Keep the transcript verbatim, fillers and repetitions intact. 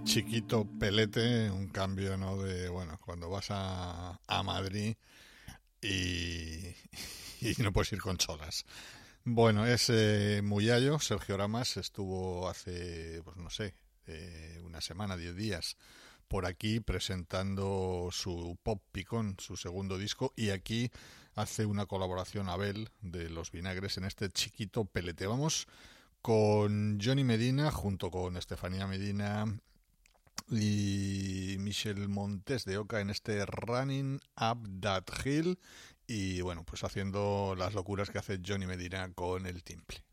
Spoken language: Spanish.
chiquito pelete, un cambio, ¿no? De, bueno, cuando vas a, a Madrid y, y no puedes ir con cholas. Bueno, es eh, Muyallo, Sergio Ramas, estuvo hace, pues no sé, eh, una semana, diez días, por aquí presentando su Pop Picón, su segundo disco, y aquí hace una colaboración Abel de Los Vinagres en este chiquito pelete. Vamos con Johnny Medina junto con Estefanía Medina y Michel Montes de Oca en este Running Up That Hill, y bueno, pues haciendo las locuras que hace Johnny Medina con el timple.